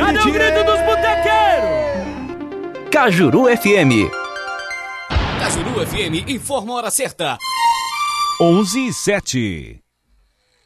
Cadê o grito dos botequeiros? Cajuru FM. Cajuru FM informa a hora certa. 11:07.